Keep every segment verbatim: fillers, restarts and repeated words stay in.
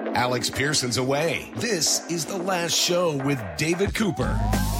Alex Pearson's away. This is The Last Show with David Cooper.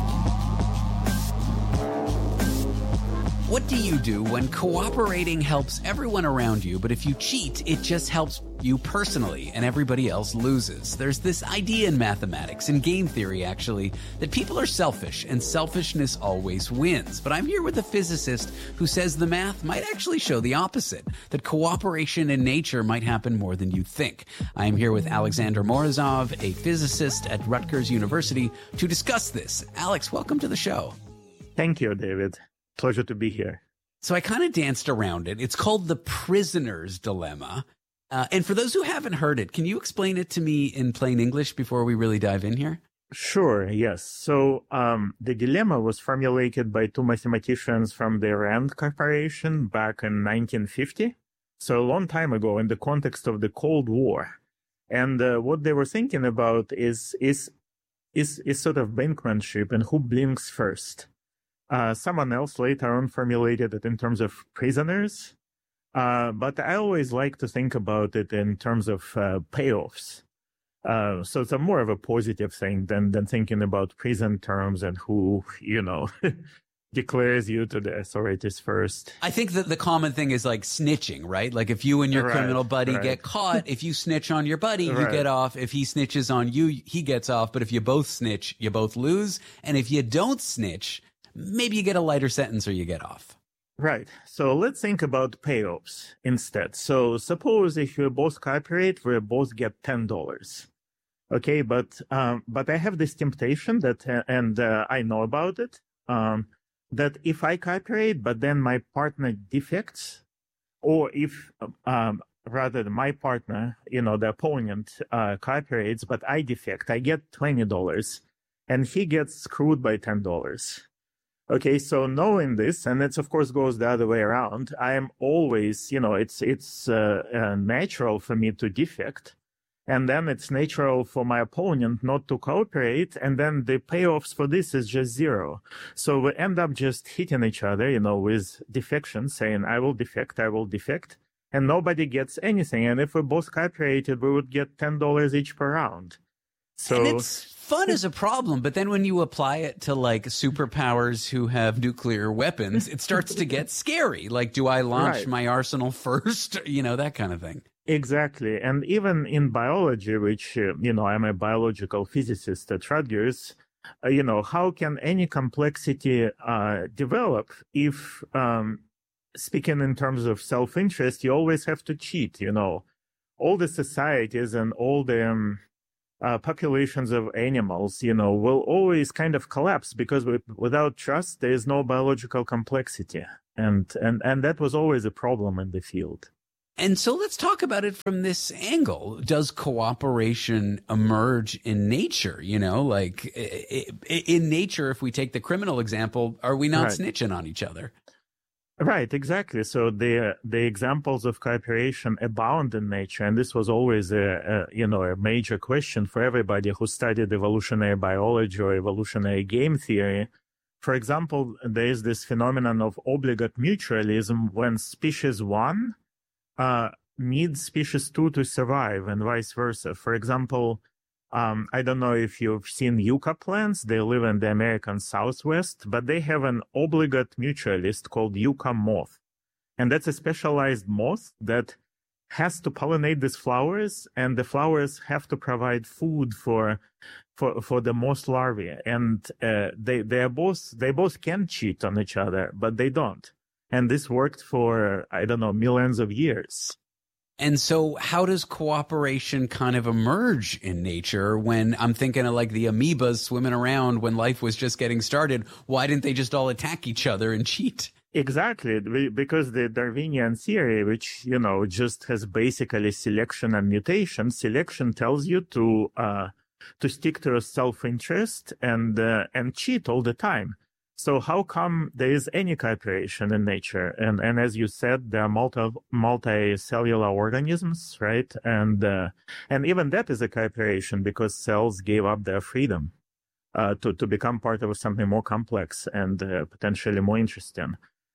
What do you do when cooperating helps everyone around you, but if you cheat, it just helps you personally and everybody else loses? There's this idea in mathematics, in game theory actually, that people are selfish and selfishness always wins. But I'm here with a physicist who says the math might actually show the opposite, that cooperation in nature might happen more than you think. I'm here with Alexander Morozov, a physicist at Rutgers University, to discuss this. Alex, welcome to the show. Thank you, David. Pleasure to be here. So I kind of danced around it. It's called the prisoner's dilemma. Uh, and for those who haven't heard it, can you explain it to me in plain English before we really dive in here? Sure, yes. So um, the dilemma was formulated by two mathematicians from the RAND Corporation back in nineteen fifty. So a long time ago in the context of the Cold War. And uh, what they were thinking about is, is, is, is sort of brinkmanship and who blinks first. Uh, someone else later on formulated it in terms of prisoners, uh, but I always like to think about it in terms of uh, payoffs. Uh, so it's a more of a positive thing than than thinking about prison terms and who, you know, declares you to the authorities first. I think that the common thing is like snitching, right? Like if you and your Right, criminal buddy right. get caught, if you snitch on your buddy, you Right. get off. If he snitches on you, he gets off. But if you both snitch, you both lose. And if you don't snitch, maybe you get a lighter sentence or you get off. Right. So let's think about payoffs instead. So suppose if you both cooperate, we both get ten dollars. Okay, but um, but I have this temptation that, uh, and uh, I know about it, um, that if I cooperate, but then my partner defects, or if um, rather than my partner, you know, the opponent uh, cooperates, but I defect, I get twenty dollars, and he gets screwed by ten dollars. Okay, so knowing this, and it of course goes the other way around, I am always, you know, it's it's uh, uh, natural for me to defect, and then it's natural for my opponent not to cooperate, and then the payoffs for this is just zero. So we end up just hitting each other, you know, with defection, saying, I will defect, I will defect, and nobody gets anything. And if we both cooperated, we would get ten dollars each per round. So And it's fun as a problem, but then when you apply it to like superpowers who have nuclear weapons, it starts to get scary. Like, do I launch Right. my arsenal first? You know, that kind of thing. Exactly. And even in biology, which, uh, you know, I'm a biological physicist at Rutgers, uh, you know, how can any complexity uh, develop if, um, speaking in terms of self-interest, you always have to cheat, you know. All the societies and all the um, uh, populations of animals, you know, will always kind of collapse because with, without trust, there is no biological complexity. And, and, and that was always a problem in the field. And so let's talk about it from this angle. Does cooperation emerge in nature? You know, like i- i- in nature, if we take the criminal example, are we not Right. snitching on each other? Right, exactly. So the the examples of cooperation abound in nature, and this was always a, a you know a major question for everybody who studied evolutionary biology or evolutionary game theory. For example, there is this phenomenon of obligate mutualism when species one uh, needs species two to survive, and vice versa. For example, um, I don't know if you've seen yucca plants. They live in the American Southwest, but they have an obligate mutualist called yucca moth. And that's a specialized moth that has to pollinate these flowers, and the flowers have to provide food for for for the moth larvae. And uh, they they are both they both can cheat on each other, but they don't. And this worked for, I don't know, millions of years. And so how does cooperation kind of emerge in nature when I'm thinking of like the amoebas swimming around when life was just getting started? Why didn't they just all attack each other and cheat? Exactly, because the Darwinian theory, which, you know, just has basically selection and mutation, selection tells you to uh, to stick to your self-interest and uh, and cheat all the time. So how come there is any cooperation in nature? And and as you said, there are multi multicellular organisms, right? And uh, and even that is a cooperation because cells gave up their freedom uh, to to become part of something more complex and uh, potentially more interesting.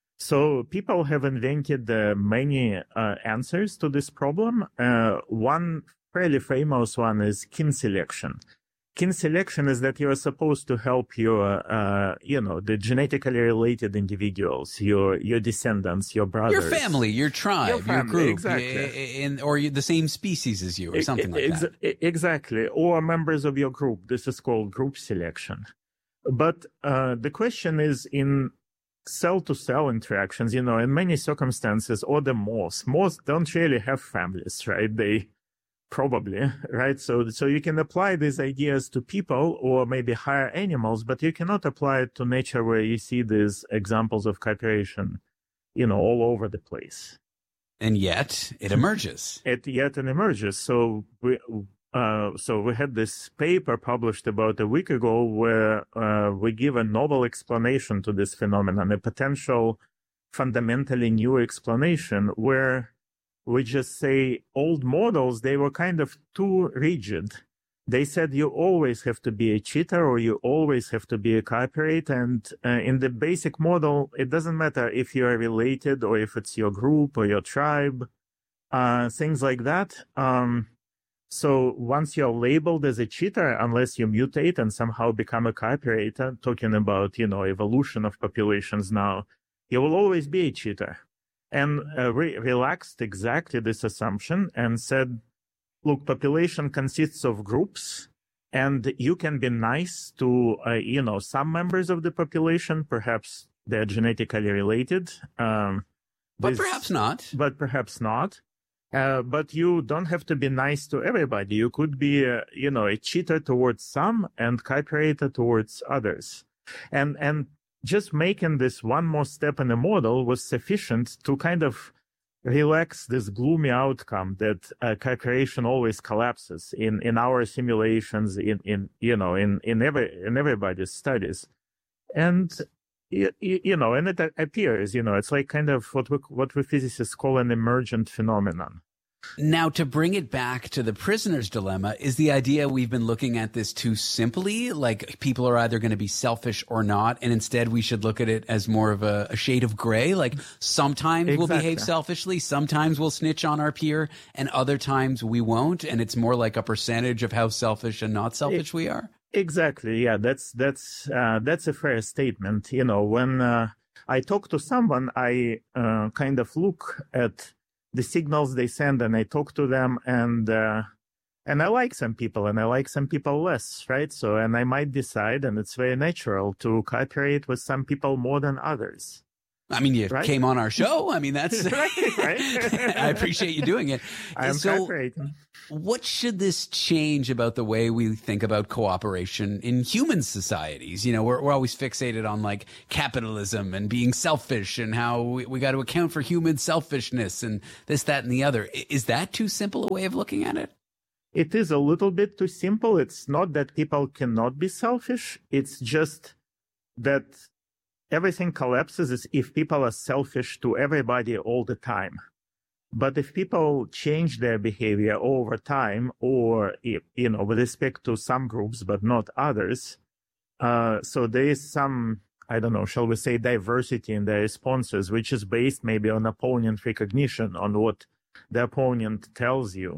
So people have invented uh, many uh, answers to this problem. Uh, one fairly famous one is kin selection. Kin selection is that you are supposed to help your, uh, you know, the genetically related individuals, your your descendants, your brothers, your family, your tribe, your, family, your group, exactly, in, or the same species as you, or something like Ex- that. Exactly, or members of your group. This is called group selection. But uh, the question is in cell-to-cell interactions, you know, in many circumstances, or the moths, moths don't really have families, right? They probably, right? So, so you can apply these ideas to people or maybe higher animals, but you cannot apply it to nature where you see these examples of cooperation, you know, all over the place. And yet it emerges. It yet it emerges. So we, uh, so we had this paper published about a week ago where uh, we give a novel explanation to this phenomenon, a potential fundamentally new explanation where we just say old models, they were kind of too rigid. They said you always have to be a cheater or you always have to be a cooperate. And uh, in the basic model, it doesn't matter if you are related or if it's your group or your tribe, uh, things like that. Um, so once you're labeled as a cheater, unless you mutate and somehow become a cooperator, talking about, you know, evolution of populations now, you will always be a cheater. And uh, re- relaxed exactly this assumption and said, look, population consists of groups, and you can be nice to, uh, you know, some members of the population. Perhaps they're genetically related. Um, but perhaps not. But perhaps not. Uh, but you don't have to be nice to everybody. You could be, uh, you know, a cheater towards some and cooperator towards others. And, and, just making this one more step in the model was sufficient to kind of relax this gloomy outcome that uh, cooperation always collapses in, in our simulations, in, in you know, in, in every in everybody's studies. And, you, you know, and it appears, you know, it's like kind of what we, what we physicists call an emergent phenomenon. Now, to bring it back to the prisoner's dilemma, is the idea we've been looking at this too simply, like people are either going to be selfish or not, and instead we should look at it as more of a, a shade of gray, like sometimes exactly. we'll behave selfishly, sometimes we'll snitch on our peer, and other times we won't, and it's more like a percentage of how selfish and not selfish it, we are? Exactly, yeah, that's that's uh, that's a fair statement. You know, when uh, I talk to someone, I uh, kind of look at the signals they send and I talk to them and, uh, and I like some people and I like some people less, right? So, and I might decide, and it's very natural to cooperate with some people more than others. I mean, you right? came on our show. I mean, that's, right, right? I appreciate you doing it. I'm so, cooperating. What should this change about the way we think about cooperation in human societies? You know, we're, we're always fixated on like capitalism and being selfish and how we, we got to account for human selfishness and this, that, and the other. Is that too simple a way of looking at it? It is a little bit too simple. It's not that people cannot be selfish. It's just that everything collapses if people are selfish to everybody all the time. But if people change their behavior over time, or, you know, with respect to some groups, but not others, uh, so there is some, I don't know, shall we say diversity in their responses, which is based maybe on opponent recognition, on what the opponent tells you,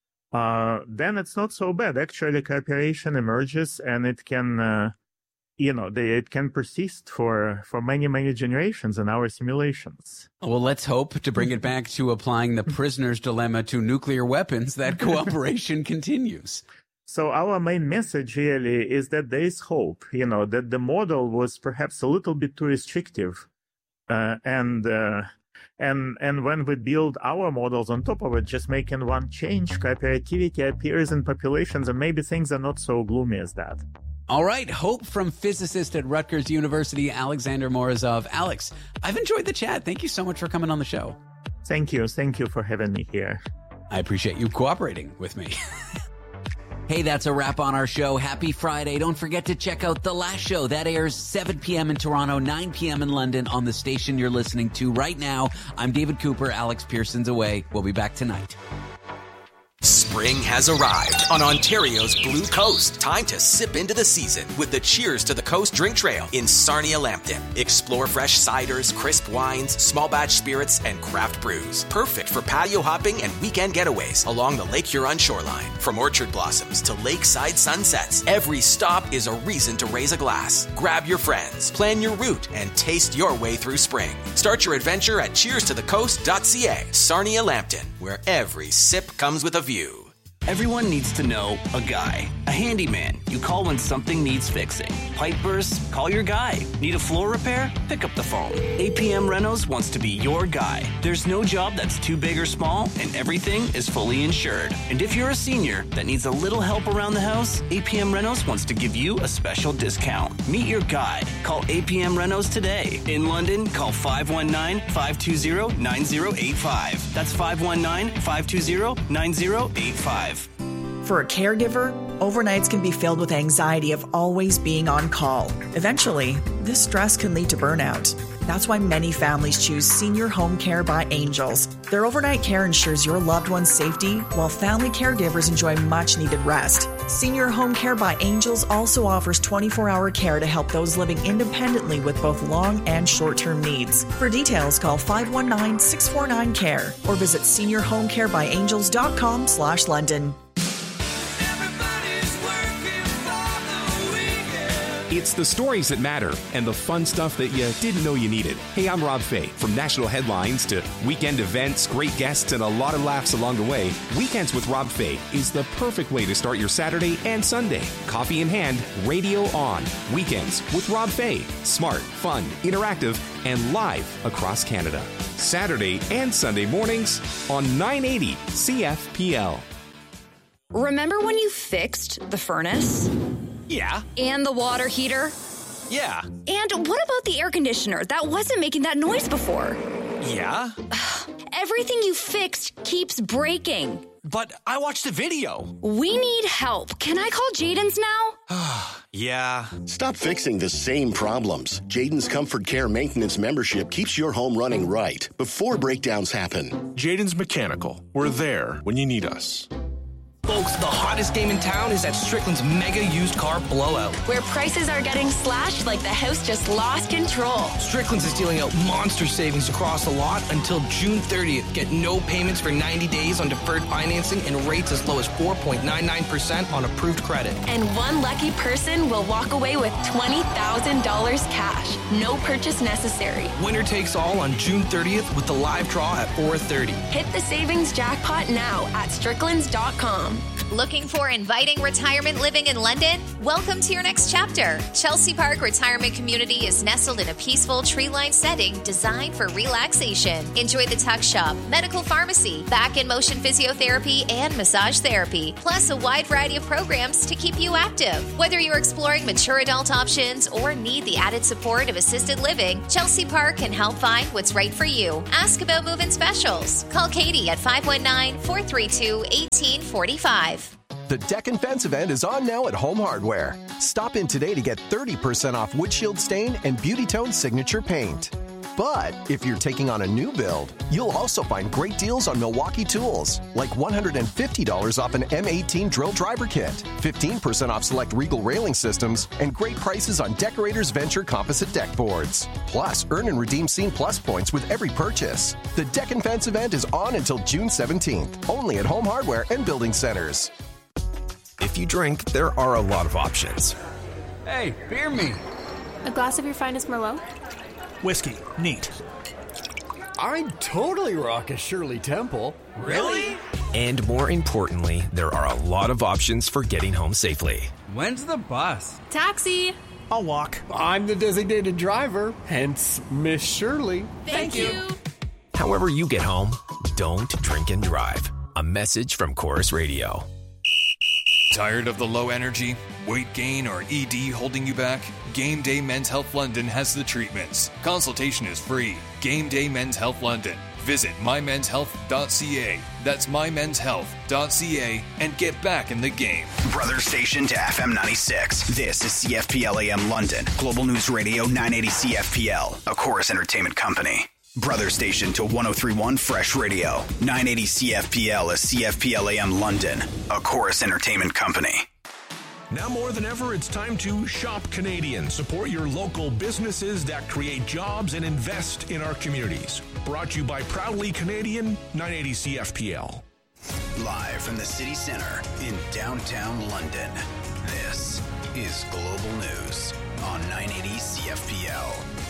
uh, then it's not so bad. Actually, cooperation emerges and it can, uh, you know, they, it can persist for, for many, many generations in our simulations. Well, let's hope, to bring it back to applying the prisoner's dilemma to nuclear weapons, that cooperation continues. So our main message really is that there is hope, you know, that the model was perhaps a little bit too restrictive. Uh, and, uh, and, and when we build our models on top of it, just making one change, cooperativity appears in populations, and maybe things are not so gloomy as that. All right. Hope from physicist at Rutgers University, Alexander Morozov. Alex, I've enjoyed the chat. Thank you so much for coming on the show. Thank you. Thank you for having me here. I appreciate you cooperating with me. Hey, that's a wrap on our show. Happy Friday. Don't forget to check out The Last Show. That airs seven p.m. in Toronto, nine p.m. in London on the station you're listening to right now. I'm David Cooper. Alex Pearson's away. We'll be back tonight. Spring has arrived on Ontario's Blue Coast. Time to sip into the season with the Cheers to the Coast drink trail in Sarnia Lambton. Explore fresh ciders, crisp wines, small batch spirits, and craft brews. Perfect for patio hopping and weekend getaways along the Lake Huron shoreline. From orchard blossoms to lakeside sunsets, every stop is a reason to raise a glass. Grab your friends, plan your route, and taste your way through spring. Start your adventure at cheers to the coast dot c a. Sarnia Lambton, where every sip comes with a view. Everyone needs to know a guy, a handyman you call when something needs fixing. Pipe bursts? Call your guy. Need a floor repair? Pick up the phone. A P M Renos wants to be your guy. There's no job that's too big or small, and everything is fully insured. And if you're a senior that needs a little help around the house, A P M Renos wants to give you a special discount. Meet your guy. Call A P M Renos today. In London, call five one nine, five two zero, nine zero eight five. That's five one nine, five two zero, nine zero eight five. For a caregiver, overnights can be filled with anxiety of always being on call. Eventually, this stress can lead to burnout. That's why many families choose Senior Home Care by Angels. Their overnight care ensures your loved one's safety, while family caregivers enjoy much-needed rest. Senior Home Care by Angels also offers twenty-four hour care to help those living independently with both long and short-term needs. For details, call five one nine, six four nine, C A R E or visit senior home care by angels dot com slash London. It's the stories that matter and the fun stuff that you didn't know you needed. Hey, I'm Rob Fay. From national headlines to weekend events, great guests, and a lot of laughs along the way, Weekends with Rob Fay is the perfect way to start your Saturday and Sunday. Coffee in hand, radio on. Weekends with Rob Fay. Smart, fun, interactive, and live across Canada. Saturday and Sunday mornings on nine eighty C F P L. Remember when you fixed the furnace? Yeah. And the water heater? Yeah. And what about the air conditioner that wasn't making that noise before? Yeah. Everything you fixed keeps breaking. But I watched a video. We need help. Can I call Jaden's now? Yeah. Stop fixing the same problems. Jaden's Comfort Care Maintenance membership keeps your home running right before breakdowns happen. Jaden's Mechanical. We're there when you need us. Folks, the hottest game in town is at Strickland's Mega Used Car Blowout, where prices are getting slashed like the house just lost control. Strickland's is dealing out monster savings across the lot until June thirtieth. Get no payments for ninety days on deferred financing and rates as low as four point nine nine percent on approved credit. And one lucky person will walk away with twenty thousand dollars cash. No purchase necessary. Winner takes all on June thirtieth with the live draw at four thirty. Hit the savings jackpot now at stricklands dot com. Looking for inviting retirement living in London? Welcome to your next chapter. Chelsea Park Retirement Community is nestled in a peaceful tree-lined setting designed for relaxation. Enjoy the tuck shop, medical pharmacy, back and motion physiotherapy, and massage therapy, plus a wide variety of programs to keep you active. Whether you're exploring mature adult options or need the added support of assisted living, Chelsea Park can help find what's right for you. Ask about move-in specials. Call Katie at five one nine, four three two, one eight four five. The Deck and Fence event is on now at Home Hardware. Stop in today to get thirty percent off windshield stain and Beauty Tone signature paint. But if you're taking on a new build, you'll also find great deals on Milwaukee tools, like one hundred fifty dollars off an M eighteen drill driver kit, fifteen percent off select Regal railing systems, and great prices on Decorators Venture composite deck boards. Plus, earn and redeem Scene Plus points with every purchase. The Deck and Fence event is on until June seventeenth, only at Home Hardware and Building Centers. If you drink, there are a lot of options. Hey, beer me. A glass of your finest Merlot? Whiskey. Neat. I'd totally rock a Shirley Temple. Really? And more importantly, there are a lot of options for getting home safely. When's the bus? Taxi. I'll walk. I'm the designated driver, hence Miss Shirley. Thank, Thank you. you. However you get home, don't drink and drive. A message from Chorus Radio. Tired of the low energy, weight gain, or E D holding you back? Game Day Men's Health London has the treatments. Consultation is free. Game Day Men's Health London. Visit my mens health dot c a. That's my mens health dot c a and get back in the game. Brother station to F M ninety-six. This is C F P L A M London. Global News Radio nine eighty C F P L, a Chorus Entertainment company. Brother station to one oh three point one Fresh Radio. nine eighty C F P L is C F P L A M London, a Chorus Entertainment company. Now more than ever, it's time to shop Canadian. Support your local businesses that create jobs and invest in our communities. Brought to you by Proudly Canadian, nine eighty C F P L. Live from the city center in downtown London, this is Global News on nine eighty C F P L.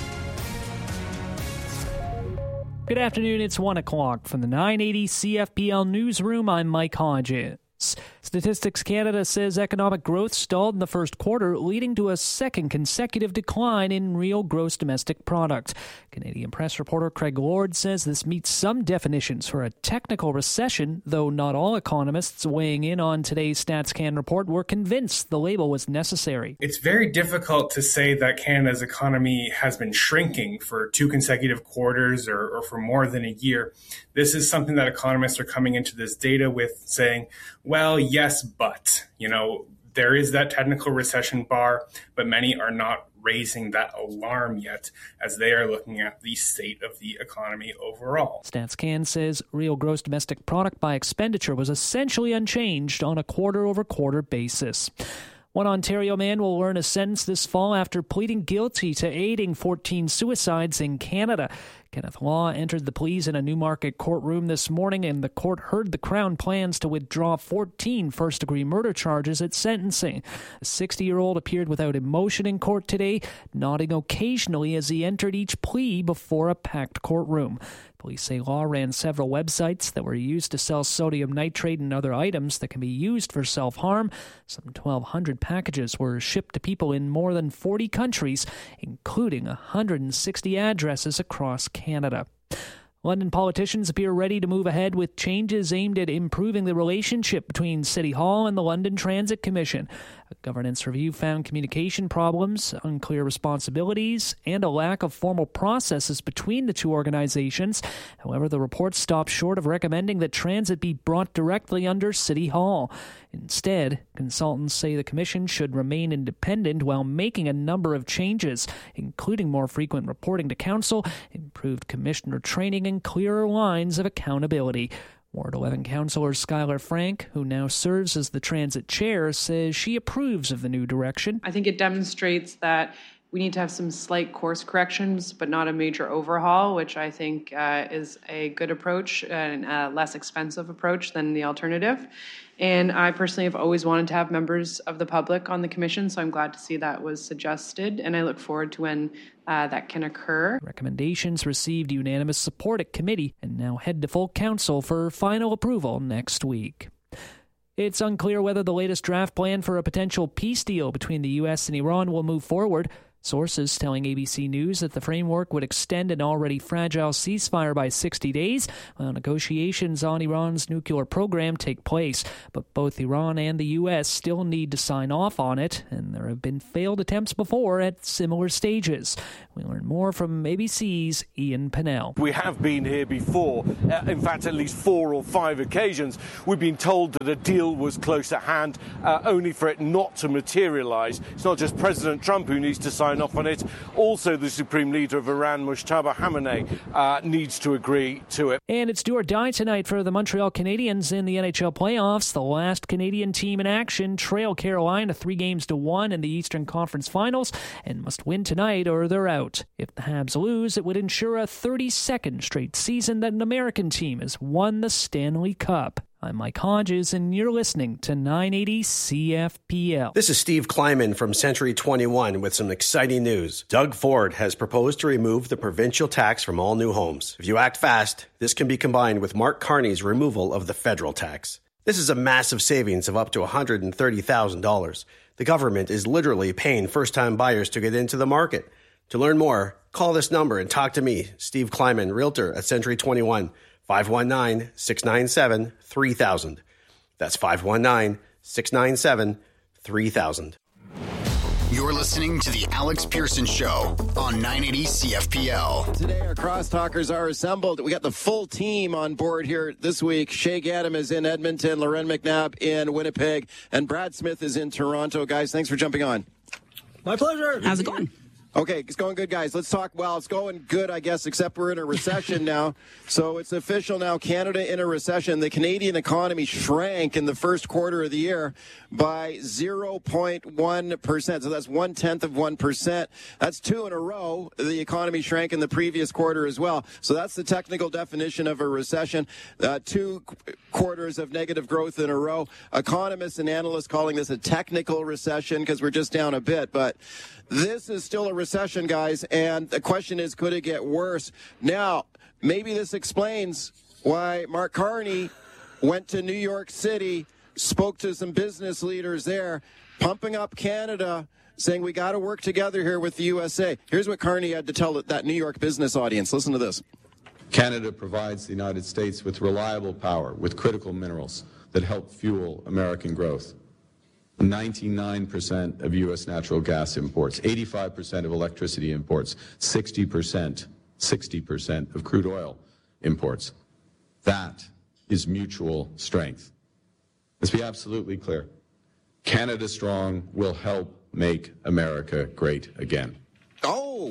Good afternoon, it's one o'clock from the nine eighty C F P L newsroom. I'm Mike Hodges. Statistics Canada says economic growth stalled in the first quarter, leading to a second consecutive decline in real gross domestic product. Canadian press reporter Craig Lord says this meets some definitions for a technical recession, though not all economists weighing in on today's StatsCan report were convinced the label was necessary. It's very difficult to say that Canada's economy has been shrinking for two consecutive quarters or, or for more than a year. This is something that economists are coming into this data with, saying, well, yes, but, you know, there is that technical recession bar, but many are not raising that alarm yet as they are looking at the state of the economy overall. StatsCan says real gross domestic product by expenditure was essentially unchanged on a quarter-over-quarter basis. One Ontario man will learn a sentence this fall after pleading guilty to aiding fourteen suicides in Canada. Kenneth Law entered the pleas in a Newmarket courtroom this morning, and the court heard the Crown plans to withdraw fourteen first-degree murder charges at sentencing. The sixty-year-old appeared without emotion in court today, nodding occasionally as he entered each plea before a packed courtroom. Police say Law ran several websites that were used to sell sodium nitrate and other items that can be used for self-harm. Some twelve hundred packages were shipped to people in more than forty countries, including one hundred sixty addresses across Canada. London politicians appear ready to move ahead with changes aimed at improving the relationship between City Hall and the London Transit Commission. A governance review found communication problems, unclear responsibilities, and a lack of formal processes between the two organizations. However, the report stopped short of recommending that transit be brought directly under City Hall. Instead, consultants say the commission should remain independent while making a number of changes, including more frequent reporting to council, improved commissioner training, and clearer lines of accountability. Ward eleven councillor Skylar Frank, who now serves as the transit chair, says she approves of the new direction. I think it demonstrates that we need to have some slight course corrections, but not a major overhaul, which I think uh, is a good approach and a less expensive approach than the alternative. And I personally have always wanted to have members of the public on the commission, so I'm glad to see that was suggested, and I look forward to when uh, that can occur. Recommendations received unanimous support at committee and now head to full council for final approval next week. It's unclear whether the latest draft plan for a potential peace deal between the U S and Iran will move forward. Sources telling A B C News that the framework would extend an already fragile ceasefire by sixty days while negotiations on Iran's nuclear program take place. But both Iran and the U S still need to sign off on it, and there have been failed attempts before at similar stages. We learn more from A B C's Ian Pennell. We have been here before. Uh, in fact, at least four or five occasions. We've been told that a deal was close at hand, uh, only for it not to materialise. It's not just President Trump who needs to sign off on it. Also, the Supreme Leader of Iran, Mojtaba Khamenei, uh, needs to agree to it. And it's do or die tonight for the Montreal Canadiens in the N H L playoffs. The last Canadian team in action trail Carolina three games to one in the Eastern Conference Finals and must win tonight or they're out. If the Habs lose, it would ensure a thirty-second straight season that an American team has won the Stanley Cup. I'm Mike Hodges, and you're listening to nine eighty C F P L. This is Steve Kleiman from Century twenty-one with some exciting news. Doug Ford has proposed to remove the provincial tax from all new homes. If you act fast, this can be combined with Mark Carney's removal of the federal tax. This is a massive savings of up to one hundred thirty thousand dollars. The government is literally paying first-time buyers to get into the market. To learn more, call this number and talk to me, Steve Kleiman, Realtor at Century twenty-one. five one nine, six nine seven, three thousand. That's five one nine, six nine seven, three thousand. You're listening to The Alex Pearson Show on nine eighty C F P L. Today, our crosstalkers are assembled. We got the full team on board here this week. Shay Gaddam is in Edmonton, Loren McNabb in Winnipeg, and Brad Smith is in Toronto. Guys, thanks for jumping on. My pleasure. How's it going? Okay, it's going good, guys. Let's talk. Well, it's going good, I guess, except we're in a recession now. So it's official now. Canada in a recession. The Canadian economy shrank in the first quarter of the year by zero point one percent. So that's one-tenth of one percent. That's two in a row. The economy shrank in the previous quarter as well. So that's the technical definition of a recession. Uh, two qu- quarters of negative growth in a row. Economists and analysts calling this a technical recession because we're just down a bit. But this is still a recession, guys, and the question is, could it get worse? Now, maybe this explains why Mark Carney went to New York City, spoke to some business leaders there, pumping up Canada, saying we got to work together here with the U S A. Here's what Carney had to tell that New York business audience. Listen to this. Canada provides the United States with reliable power, with critical minerals that help fuel American growth. ninety-nine percent of U S natural gas imports, eighty-five percent of electricity imports, sixty percent, sixty percent of crude oil imports. That is mutual strength. Let's be absolutely clear. Canada Strong will help make America great again. Oh,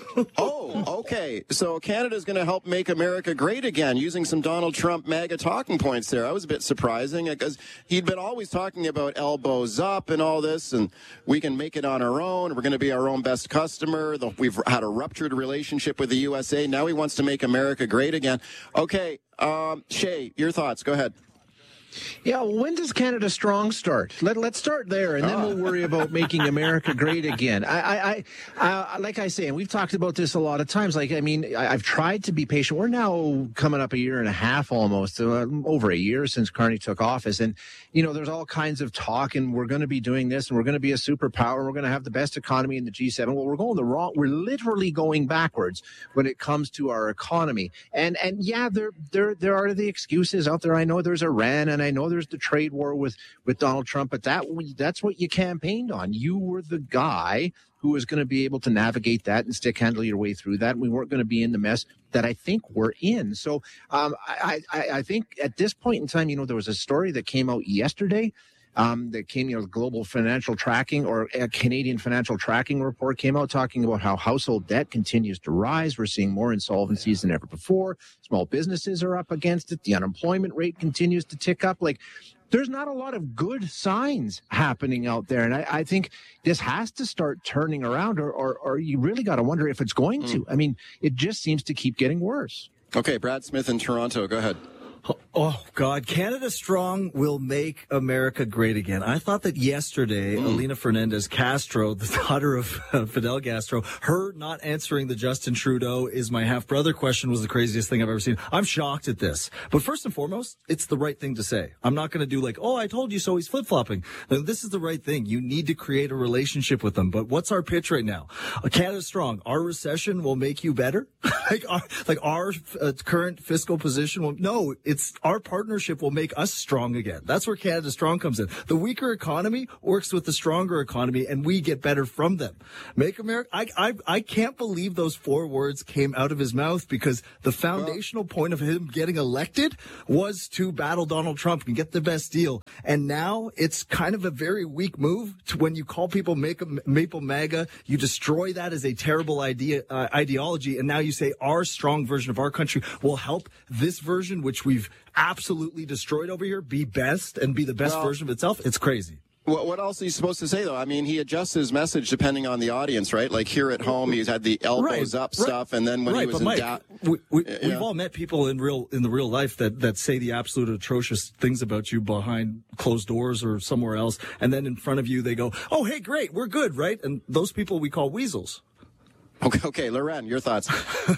oh, okay. So Canada's going to help make America great again, using some Donald Trump MAGA talking points there. I was a bit surprising because he'd been always talking about elbows up and all this, and we can make it on our own. We're going to be our own best customer. We've had a ruptured relationship with the U S A. Now he wants to make America great again. Okay, um, Shay, your thoughts. Go ahead. Yeah, well, when does Canada Strong start? Let, let's start there, and then oh. we'll worry about making America great again. I, I, I, I, like I say, and we've talked about this a lot of times. Like, I mean, I, I've tried to be patient. We're now coming up a year and a half almost, uh, over a year since Carney took office. And, you know, there's all kinds of talk, and we're going to be doing this, and we're going to be a superpower, and we're going to have the best economy in the G seven. Well, we're going the wrong, we're literally going backwards when it comes to our economy. And, and yeah, there, there, there are the excuses out there. I know there's Iran, and I know there's the trade war with, with Donald Trump, but that that's what you campaigned on. You were the guy who was going to be able to navigate that and stick handle your way through that. And we weren't going to be in the mess that I think we're in. So um, I, I, I think at this point in time, you know, there was a story that came out yesterday Um, that came, you know, the Global Financial Tracking or a Canadian Financial Tracking report came out talking about how household debt continues to rise. We're seeing more insolvencies than ever before. Small businesses are up against it. The unemployment rate continues to tick up. Like, there's not a lot of good signs happening out there. And I, I think this has to start turning around, or, or, or you really got to wonder if it's going to. I mean, it just seems to keep getting worse. Okay, Brad Smith in Toronto. Go ahead. Oh, God. Canada Strong will make America great again. I thought that yesterday, mm. Elena Fernandez Castro, the daughter of uh, Fidel Castro, her not answering the Justin Trudeau is my half-brother question was the craziest thing I've ever seen. I'm shocked at this. But first and foremost, it's the right thing to say. I'm not going to do like, oh, I told you so, he's flip-flopping. No, this is the right thing. You need to create a relationship with them. But what's our pitch right now? Uh, Canada Strong, our recession will make you better? like our, like our uh, current fiscal position will, no, it's our partnership will make us strong again. That's where Canada Strong comes in. The weaker economy works with the stronger economy, and we get better from them. Make America. I I, I can't believe those four words came out of his mouth, because the foundational well, point of him getting elected was to battle Donald Trump and get the best deal. And now it's kind of a very weak move to when you call people make, Maple MAGA, you destroy that as a terrible idea uh, ideology, and now you say our strong version of our country will help this version, which we've absolutely destroyed over here, be best and be the best well, version of itself. It's crazy. What, what else are you supposed to say, though? I mean, he adjusts his message depending on the audience, right? Like here at home, he's had the elbows right, up right, stuff, and then when right, he was but in Mike, doubt, we, we, yeah. we've all met people in real in the real life that that say the absolute atrocious things about you behind closed doors or somewhere else, and then in front of you they go, "Oh, hey, great, we're good, right?" And those people we call weasels. Okay, okay, Loren, your thoughts?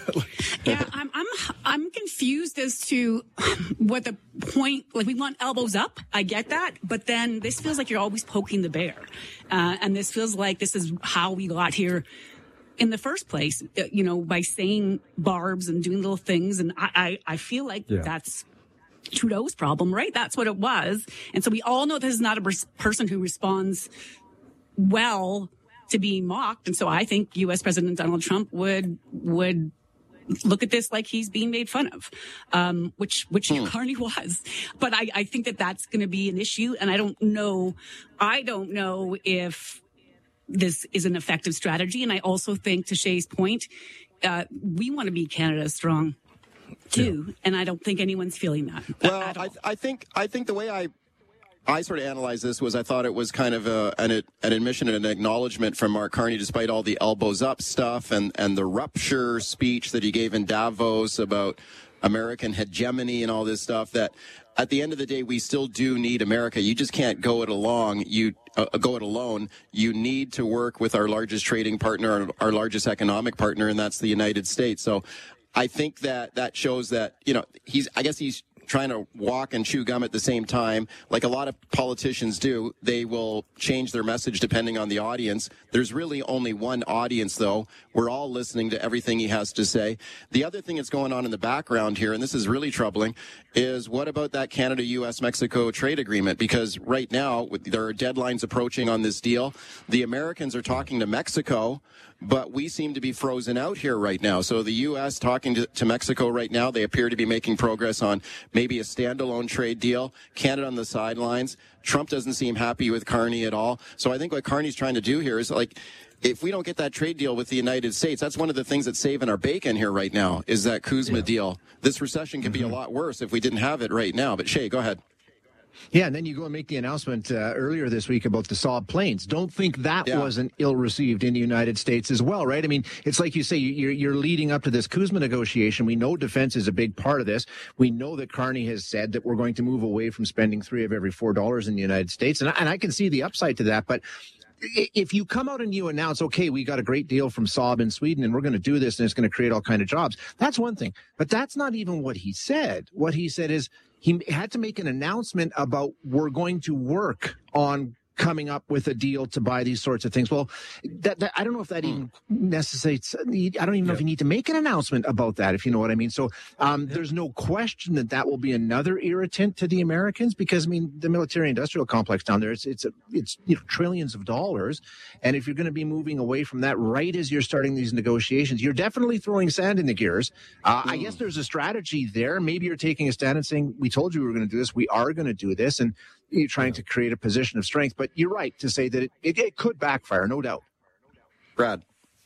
yeah, I'm, I'm, I'm confused as to what the point. Like, we want elbows up. I get that, but then this feels like you're always poking the bear, uh, and this feels like this is how we got here in the first place. Uh, you know, by saying barbs and doing little things, and I, I, I feel like yeah. that's Trudeau's problem, right? That's what it was, and so we all know this is not a pers- person who responds well to being mocked. And so I think U S President Donald Trump would would look at this like he's being made fun of, um, which which hmm. Carney was. But I, I think that that's going to be an issue. And I don't know, I don't know if this is an effective strategy. And I also think, to Shay's point, uh, we want to be Canada strong too. Yeah. And I don't think anyone's feeling that. Well, I, I think I think the way I I sort of analyzed this was I thought it was kind of a, an, an admission and an acknowledgement from Mark Carney, despite all the elbows up stuff and, and the rupture speech that he gave in Davos about American hegemony and all this stuff, that at the end of the day, we still do need America. You just can't go it along. You uh, go it alone. You need to work with our largest trading partner, our, our largest economic partner, and that's the United States. So I think that that shows that, you know, he's, I guess he's trying to walk and chew gum at the same time, like a lot of politicians do. They will change their message depending on the audience. There's really only one audience, though. We're all listening to everything he has to say. The other thing that's going on in the background here, and this is really troubling, is what about that Canada, U S, Mexico trade agreement? Because right now, there are deadlines approaching on this deal. The Americans are talking to Mexico, but we seem to be frozen out here right now. So the U S talking to, to Mexico right now, they appear to be making progress on maybe a standalone trade deal. Canada on the sidelines. Trump doesn't seem happy with Carney at all. So I think what Carney's trying to do here is, like, if we don't get that trade deal with the United States, that's one of the things that's saving our bacon here right now, is that Kuzma yeah. deal. This recession could mm-hmm. be a lot worse if we didn't have it right now. But Shay, go ahead. Yeah, and then you go and make the announcement uh, earlier this week about the Saab planes. Don't think that yeah. wasn't ill-received in the United States as well, right? I mean, it's like you say, you're, you're leading up to this Kuzma negotiation. We know defense is a big part of this. We know that Carney has said that we're going to move away from spending three of every four dollars in the United States, and I, and I can see the upside to that, but if you come out and you announce, okay, we got a great deal from Saab in Sweden and we're going to do this and it's going to create all kinds of jobs, that's one thing. But that's not even what he said. What he said is he had to make an announcement about we're going to work on coming up with a deal to buy these sorts of things. Well, that, that I don't know if that even necessitates, I don't even know yeah. if you need to make an announcement about that, if you know what I mean. So um, yeah. there's no question that that will be another irritant to the Americans, because, I mean, the military industrial complex down there, it's, it's, a, it's you know, trillions of dollars. And if you're going to be moving away from that right as you're starting these negotiations, you're definitely throwing sand in the gears. Uh, mm. I guess there's a strategy there. Maybe you're taking a stand and saying, we told you we were going to do this. We are going to do this. And you're trying to create a position of strength, but you're right to say that it, it, it could backfire, no doubt. Brad.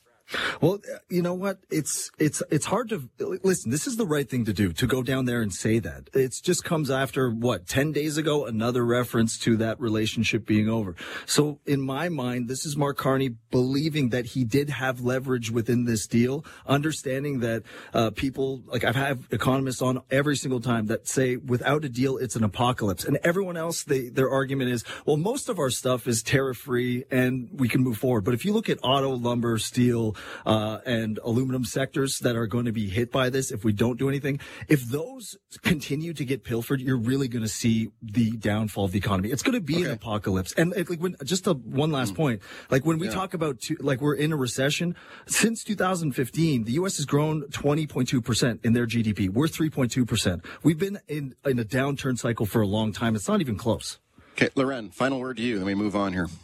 Well, you know what? It's it's it's hard to listen. This is the right thing to do, to go down there and say that. It just comes after what, ten days ago, another reference to that relationship being over. So in my mind, this is Mark Carney believing that he did have leverage within this deal, understanding that uh, people, like I've had economists on every single time that say without a deal, it's an apocalypse. And everyone else, they, their argument is, well, most of our stuff is tariff free and we can move forward. But if you look at auto, lumber, steel, Uh, and aluminum sectors that are going to be hit by this if we don't do anything, if those continue to get pilfered, you're really going to see the downfall of the economy. It's going to be okay. an apocalypse. And like when, just a, one last mm. point, like when we yeah. talk about, two, like we're in a recession, since two thousand fifteen, the U S has grown twenty point two percent in their G D P. We're three point two percent. We've been in, in a downturn cycle for a long time. It's not even close. Okay, Loren, final word to you. Then we move on here.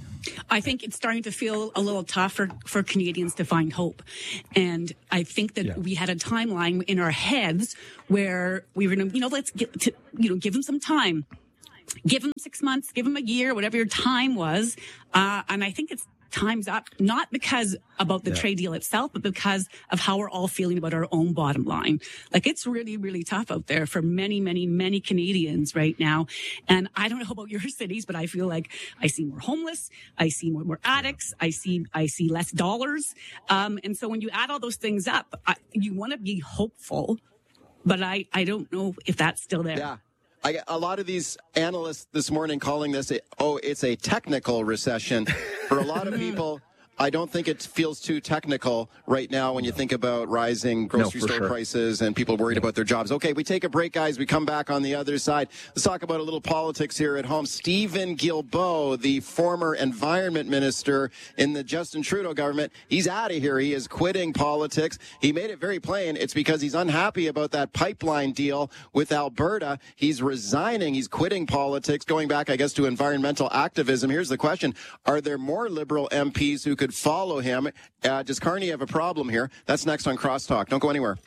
I think it's starting to feel a little tough for, for Canadians to find hope. And I think that yeah. we had a timeline in our heads where we were going to, you know, let's get to, you know, give them some time. Give them six months, give them a year, whatever your time was. Uh, and I think it's time's up, not because about the yeah. trade deal itself, but because of how we're all feeling about our own bottom line. Like, it's really, really tough out there for many, many, many Canadians right now. And I don't know about your cities, but I feel like I see more homeless. I see more, more addicts. I see, I see less dollars. Um, and so when you add all those things up, I, you want to be hopeful, but I, I don't know if that's still there. Yeah. I get a lot of these analysts this morning calling this, a, oh, it's a technical recession. For a lot of people, I don't think it feels too technical right now when you think about rising grocery no, store sure. prices and people worried yeah. about their jobs. Okay, we take a break, guys. We come back on the other side. Let's talk about a little politics here at home. Stephen Guilbeault, the former environment minister in the Justin Trudeau government, he's out of here. He is quitting politics. He made it very plain. It's because he's unhappy about that pipeline deal with Alberta. He's resigning. He's quitting politics, going back, I guess, to environmental activism. Here's the question. Are there more Liberal M Ps who could follow him? Uh, does Carney have a problem here? That's next on Crosstalk. Don't go anywhere.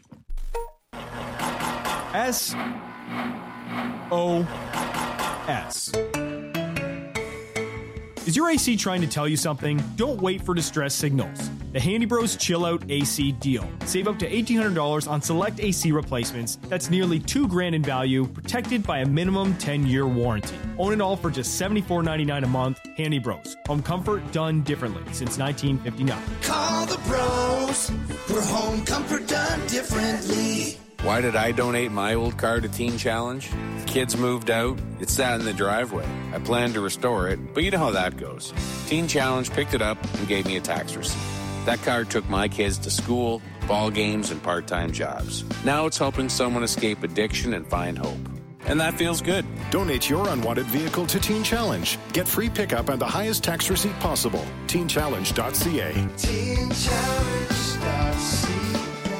S O S Is your A C trying to tell you something? Don't wait for distress signals. The Handy Bros Chill Out A C deal. Save up to eighteen hundred dollars on select A C replacements. That's nearly two grand in value, protected by a minimum ten-year warranty. Own it all for just seventy-four ninety-nine a month. Handy Bros. Home comfort done differently since nineteen fifty-nine. Call the bros for home comfort done differently. Why did I donate my old car to Teen Challenge? The kids moved out. It sat in the driveway. I planned to restore it, but you know how that goes. Teen Challenge picked it up and gave me a tax receipt. That car took my kids to school, ball games, and part-time jobs. Now it's helping someone escape addiction and find hope. And that feels good. Donate your unwanted vehicle to Teen Challenge. Get free pickup and the highest tax receipt possible. teen challenge dot c a. teen challenge dot c a.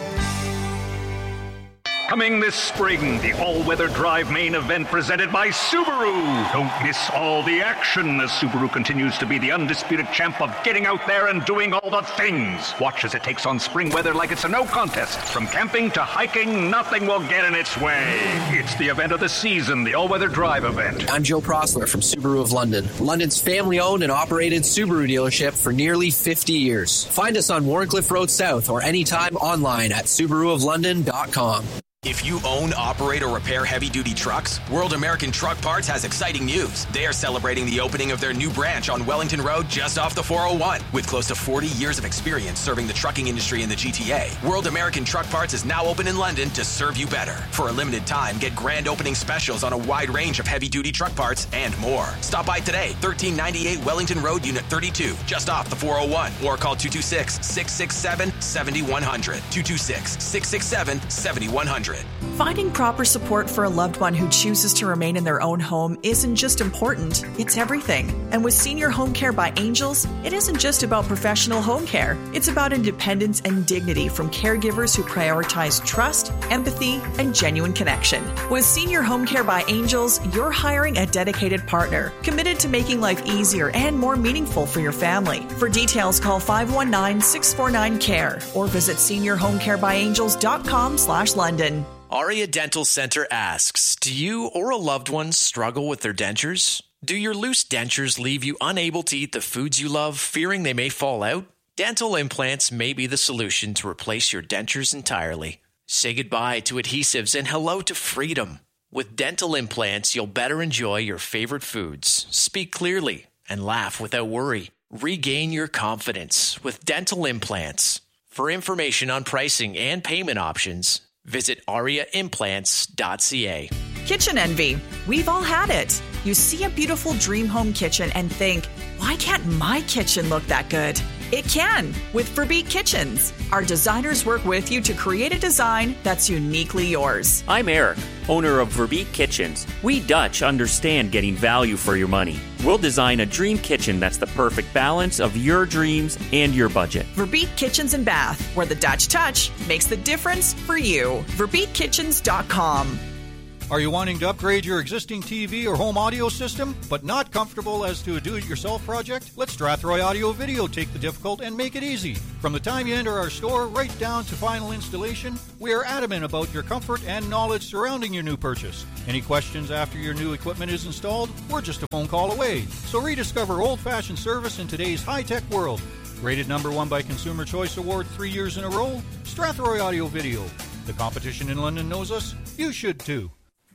Coming this spring, the all-weather drive main event presented by Subaru. Don't miss all the action as Subaru continues to be the undisputed champ of getting out there and doing all the things. Watch as it takes on spring weather like it's a no contest. From camping to hiking, nothing will get in its way. It's the event of the season, the all-weather drive event. I'm Joe Prosler from Subaru of London, London's family-owned and operated Subaru dealership for nearly fifty years. Find us on Warncliffe Road South or anytime online at subaru of london dot com. If you own, operate, or repair heavy-duty trucks, World American Truck Parts has exciting news. They are celebrating the opening of their new branch on Wellington Road just off the four oh one. With close to forty years of experience serving the trucking industry in the G T A, World American Truck Parts is now open in London to serve you better. For a limited time, get grand opening specials on a wide range of heavy-duty truck parts and more. Stop by today, thirteen ninety-eight Wellington Road, Unit thirty-two, just off the four oh one, or call two two six, six six seven, seven one zero zero, two two six, six six seven, seven one zero zero. Finding proper support for a loved one who chooses to remain in their own home isn't just important, it's everything. And with Senior Home Care by Angels, it isn't just about professional home care. It's about independence and dignity from caregivers who prioritize trust, empathy, and genuine connection. With Senior Home Care by Angels, you're hiring a dedicated partner, committed to making life easier and more meaningful for your family. For details, call five one nine, six four nine, C A R E or visit senior home care by angels dot com slash London. Aria Dental Center asks, do you or a loved one struggle with their dentures? Do your loose dentures leave you unable to eat the foods you love, fearing they may fall out? Dental implants may be the solution to replace your dentures entirely. Say goodbye to adhesives and hello to freedom. With dental implants, you'll better enjoy your favorite foods, speak clearly, and laugh without worry. Regain your confidence with dental implants. For information on pricing and payment options, visit aria implants dot c a. Kitchen envy. We've all had it. You see a beautiful dream home kitchen and think, why can't my kitchen look that good? It can with Verbeek Kitchens. Our designers work with you to create a design that's uniquely yours. I'm Eric, owner of Verbeek Kitchens. We Dutch understand getting value for your money. We'll design a dream kitchen that's the perfect balance of your dreams and your budget. Verbeek Kitchens and Bath, where the Dutch touch makes the difference for you. verbeek kitchens dot com. Are you wanting to upgrade your existing T V or home audio system, but not comfortable as to a do-it-yourself project? Let Strathroy Audio Video take the difficult and make it easy. From the time you enter our store right down to final installation, we are adamant about your comfort and knowledge surrounding your new purchase. Any questions after your new equipment is installed? We're just a phone call away. So rediscover old-fashioned service in today's high-tech world. Rated number one by Consumer Choice Award three years in a row, Strathroy Audio Video. The competition in London knows us. You should too.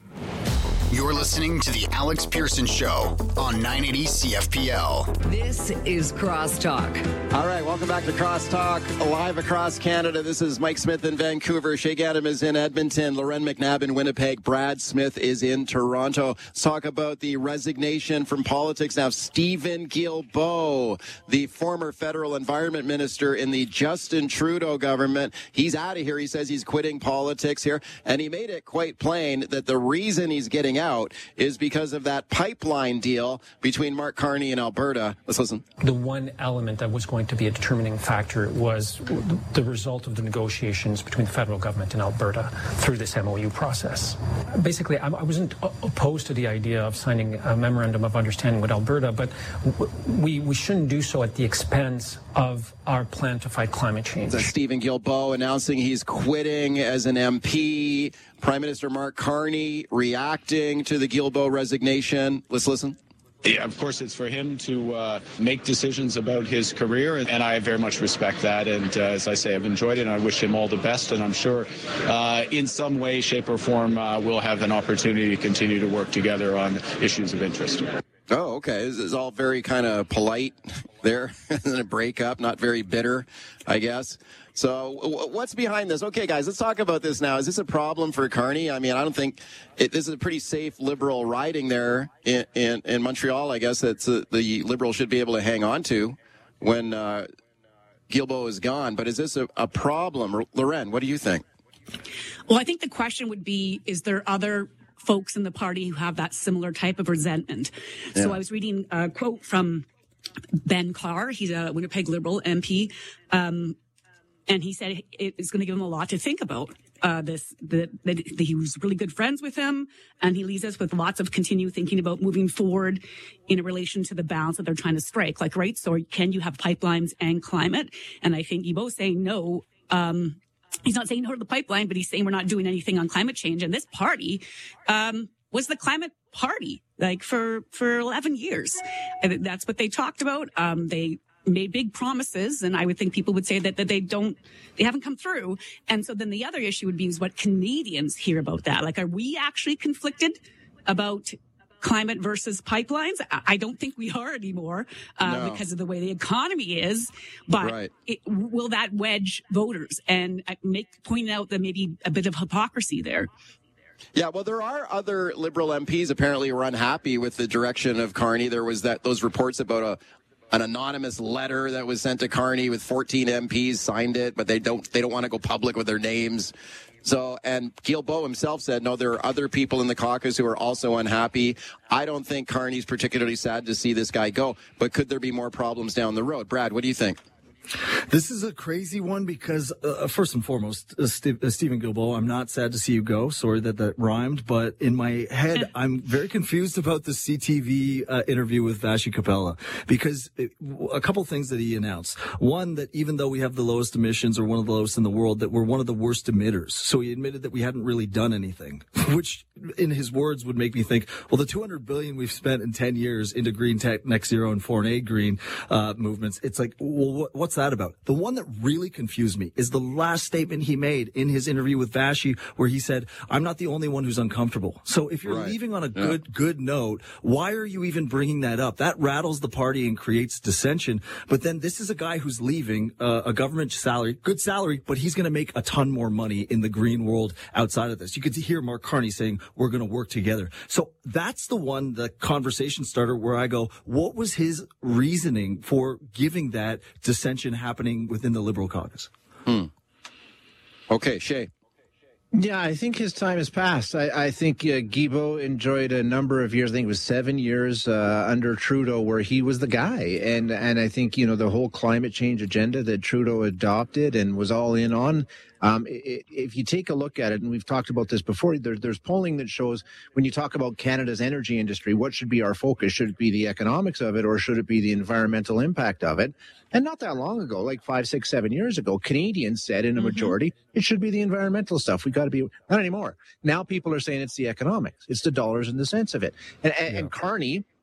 You're listening to The Alex Pearson Show on nine eighty C F P L. This is Crosstalk. All right, welcome back to Crosstalk, live across Canada. This is Mike Smith in Vancouver. Shay Gadam is in Edmonton. Loren McNabb in Winnipeg. Brad Smith is in Toronto. Let's talk about the resignation from politics now. Stephen Guilbeault, the former federal environment minister in the Justin Trudeau government. He's out of here. He says he's quitting politics here. And he made it quite plain that the reason he's getting out is because of that pipeline deal between Mark Carney and Alberta. Let's listen. The one element that was going to be a determining factor was the result of the negotiations between the federal government and Alberta through this M O U process. Basically, I wasn't opposed to the idea of signing a memorandum of understanding with Alberta, but we, we shouldn't do so at the expense of our plan to fight climate change. So Stephen Guilbeault announcing he's quitting as an M P. Prime Minister Mark Carney reacting to the Guilbeault resignation. Let's listen. Yeah, of course, it's for him to uh, make decisions about his career, and I very much respect that. And uh, as I say, I've enjoyed it, and I wish him all the best. And I'm sure uh, in some way, shape, or form, uh, we'll have an opportunity to continue to work together on issues of interest. Oh, okay. This is all very kind of polite there, and a breakup, not very bitter, I guess. So w- what's behind this? Okay, guys, let's talk about this now. Is this a problem for Carney? I mean, I don't think it, this is a pretty safe Liberal riding there in, in, in Montreal. I guess that's uh, the Liberal should be able to hang on to when uh, Guilbeault is gone. But is this a, a problem? Loren, what do you think? Well, I think the question would be, is there other folks in the party who have that similar type of resentment? Yeah. So I was reading a quote from Ben Carr. He's a Winnipeg Liberal M P. Um, and he said it's going to give him a lot to think about. Uh, this, that, that he was really good friends with him, and he leaves us with lots of continue thinking about moving forward in relation to the balance that they're trying to strike. Like, right? So can you have pipelines and climate? And I think Guilbeault saying no. Um, he's not saying no to the pipeline, but he's saying we're not doing anything on climate change. And this party, um, was the climate party, like for, for eleven years. And that's what they talked about. Um, they made big promises, and I would think people would say that, that they don't, they haven't come through. And so then the other issue would be is what Canadians hear about that. Like, are we actually conflicted about climate versus pipelines? I don't think we are anymore, uh, no. because of the way the economy is. But right. it, will that wedge voters and make pointing out that maybe a bit of hypocrisy there? Yeah, well, there are other Liberal M Ps apparently who are unhappy with the direction of Carney. There was that those reports about a an anonymous letter that was sent to Carney with fourteen M Ps signed it, but they don't they don't want to go public with their names. So, and Guilbeault himself said, no, there are other people in the caucus who are also unhappy. I don't think Carney's particularly sad to see this guy go, but could there be more problems down the road? Brad, what do you think? This is a crazy one because, uh, first and foremost, uh, St- uh, Stephen Guilbeault, I'm not sad to see you go. Sorry that that rhymed, but in my head, I'm very confused about the C T V uh, interview with Vashi Kapela because it, a couple things that he announced. One, that even though we have the lowest emissions or one of the lowest in the world, that we're one of the worst emitters. So he admitted that we hadn't really done anything, which in his words would make me think, well, the two hundred billion we've spent in ten years into green tech, net zero and foreign aid green uh, movements. It's like, well, what's that about? The one that really confused me is the last statement he made in his interview with Vashi, where he said, I'm not the only one who's uncomfortable. So if you're right. leaving on a yeah. good, good note, why are you even bringing that up? That rattles the party and creates dissension. But then this is a guy who's leaving uh, a government salary, good salary, but he's going to make a ton more money in the green world outside of this. You could hear Mark Carney saying, we're going to work together. So that's the one, the conversation starter where I go, what was his reasoning for giving that dissension happening within the Liberal caucus? Hmm. Okay, Shay. Yeah, I think his time has passed. I, I think uh, Guilbeault enjoyed a number of years. I think it was seven years uh, under Trudeau where he was the guy. And and I think, you know, the whole climate change agenda that Trudeau adopted and was all in on, um, it, if you take a look at it, and we've talked about this before, there, there's polling that shows when you talk about Canada's energy industry, what should be our focus? Should it be the economics of it or should it be the environmental impact of it? And not that long ago, like five, six, seven years ago, Canadians said in a majority, mm-hmm. it should be the environmental stuff. We got to be, not anymore. Now people are saying it's the economics. It's the dollars and the cents of it. And, and, yeah. and Carney